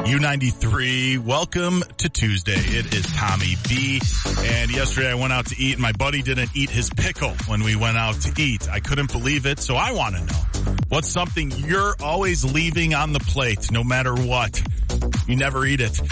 U93, welcome to Tuesday. It is Tommy B. And yesterday I went out to eat, and my buddy didn't eat his pickle when we went out to eat. I couldn't believe it, so I want to know. What's something you're always leaving on the plate, no matter what? You never eat it.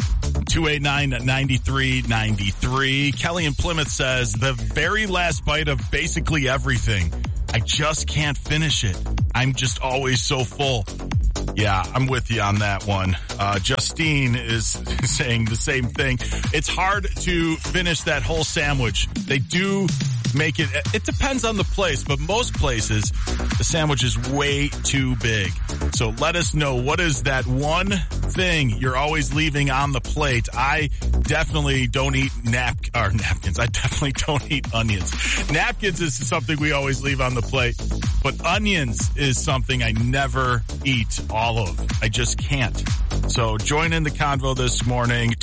289-9393. Kelly in Plymouth says, the very last bite of basically everything. I just can't finish it. I'm just always so full. Yeah, I'm with you on that one. Justine is saying the same thing. It's hard to finish that whole sandwich. They do make it depends on the place, but most places, the sandwich is way too big. So let us know, what is that one thing you're always leaving on the plate? I definitely don't eat napkins. I definitely don't eat onions. Napkins is something we always leave on the plate, but onions is something I never eat all of. I just can't. So join in the convo this morning,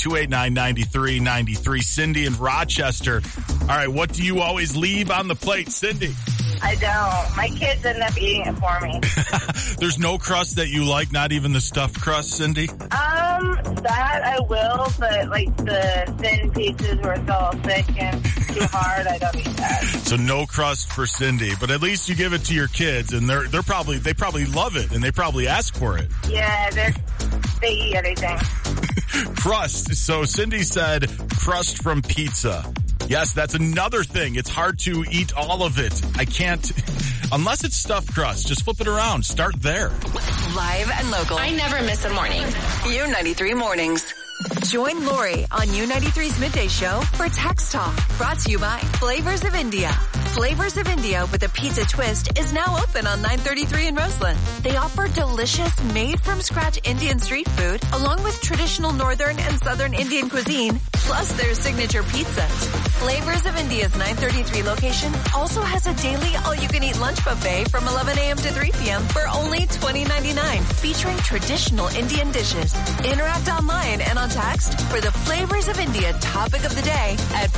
289-9393. Cindy in Rochester. All right, what do you always leave on the plate, Cindy? I don't. My kids end up eating it for me. There's no crust that you like, not even the stuffed crust, Cindy? That I will, but like the thin pieces where it's all thick and too hard, I don't eat that. So no crust for Cindy, but at least you give it to your kids, and they probably love it, and they probably ask for it. Yeah, they eat everything. Crust. So Cindy said crust from pizza. Yes, that's another thing. It's hard to eat all of it. I can't, unless it's stuffed crust. Just flip it around. Start there. Live and local. I never miss a morning. U93 Mornings. Join Lori on U93's Midday Show for Text Talk. Brought to you by Flavors of India. Flavors of India with a pizza twist is now open on 933 in Roseland. They offer delicious, made-from-scratch Indian street food, along with traditional northern and southern Indian cuisine, plus their signature pizzas. Flavors of India's 933 location also has a daily all-you-can-eat lunch buffet from 11 a.m. to 3 p.m. for only $20.99, featuring traditional Indian dishes. Interact online and on text for the Flavors of India topic of the day at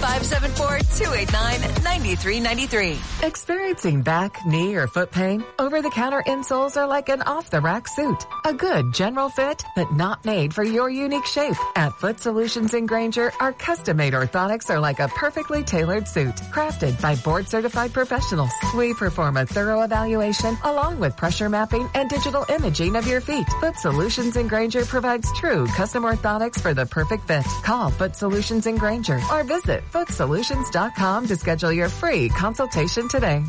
574-289-9393. Experiencing back, knee, or foot pain? Over-the-counter insoles are like an off-the-rack suit. A good general fit, but not made for your unique shape. At Foot Solutions in Granger, our custom-made orthotics are like a perfectly tailored suit, crafted by board-certified professionals. We perform a thorough evaluation along with pressure mapping and digital imaging of your feet. Foot Solutions in Granger provides true custom orthotics for the perfect fit. Call Foot Solutions in Granger or visit footsolutions.com to schedule your free consultation today.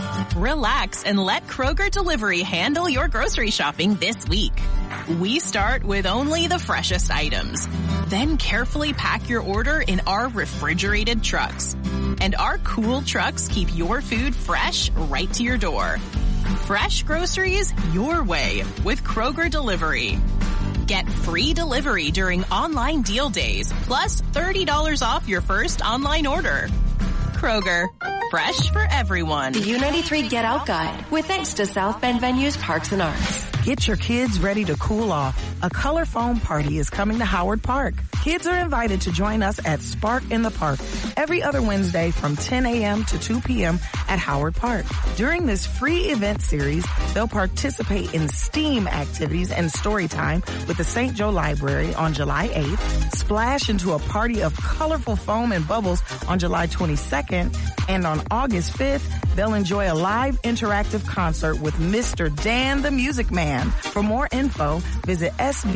Relax and let Kroger Delivery handle your grocery shopping this week. We start with only the freshest items. Then carefully pack your order in our refrigerated trucks. And our cool trucks keep your food fresh right to your door. Fresh groceries your way with Kroger Delivery. Get free delivery during online deal days, plus $30 off your first online order. Kroger, fresh for everyone. The U93 Get Out Guide, with thanks to South Bend Venues, Parks and Arts. Get your kids ready to cool off. A color foam party is coming to Howard Park. Kids are invited to join us at Spark in the Park every other Wednesday from 10 a.m. to 2 p.m. at Howard Park. During this free event series, they'll participate in STEAM activities and story time with the St. Joe Library on July 8th, splash into a party of colorful foam and bubbles on July 22nd, and on August 5th, they'll enjoy a live interactive concert with Mr. Dan the Music Man. For more info, visit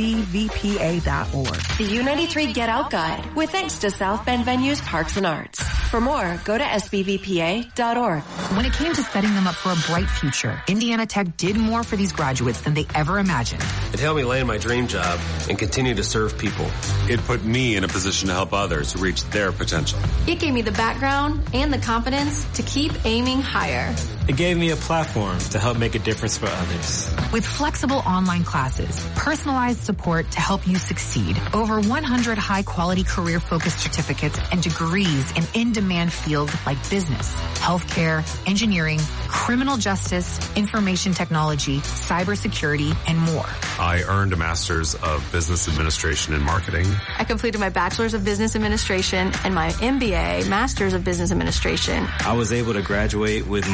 sbvpa.org. The U93 Get Out Guide, with thanks to South Bend Venues, Parks and Arts. For more, go to sbvpa.org. When it came to setting them up for a bright future, Indiana Tech did more for these graduates than they ever imagined. It helped me land my dream job and continue to serve people. It put me in a position to help others reach their potential. It gave me the background and the confidence to keep aiming higher. It gave me a platform to help make a difference for others. With flexible online classes, personalized support to help you succeed, over 100 high-quality career-focused certificates and degrees in in-demand fields like business, healthcare, engineering, criminal justice, information technology, cybersecurity, and more. I earned a master's of business administration and marketing. I completed my bachelor's of business administration and my MBA, master's of business administration. I was able to graduate with my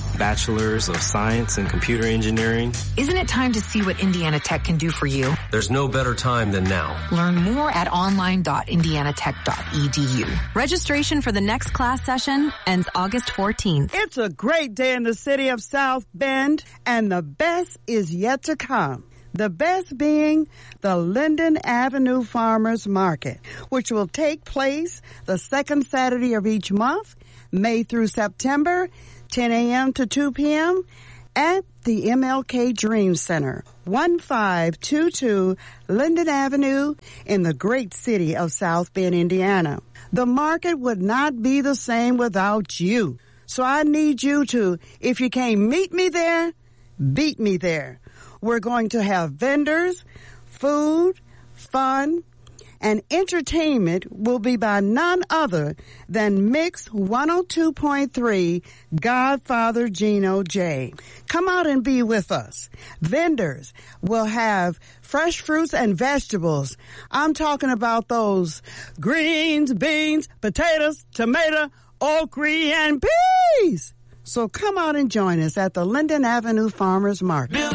bachelors of science and computer engineering. Isn't it time to see what Indiana Tech can do for you? There's no better time than now. Learn more at online.indianatech.edu. Registration for the next class session ends August 14th. It's a great day in the city of South Bend, and the best is yet to come. The best being the Linden Avenue Farmers Market, which will take place the second Saturday of each month, May through September, 10 a.m. to 2 p.m. at the MLK Dream Center, 1522 Linden Avenue in the great city of South Bend, Indiana. The market would not be the same without you. So I need you to, if you can't meet me there, beat me there. We're going to have vendors, food, fun, and entertainment will be by none other than Mix 102.3 Godfather Gino J. Come out and be with us. Vendors will have fresh fruits and vegetables. I'm talking about those greens, beans, potatoes, tomato, okra, and peas. So come out and join us at the Linden Avenue Farmers Market.